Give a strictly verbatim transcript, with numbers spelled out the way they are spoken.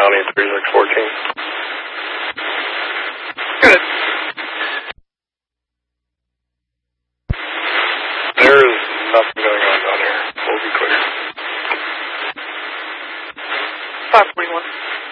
County, three six one four. Good. There is nothing going on down here. We'll be clear. five forty-one.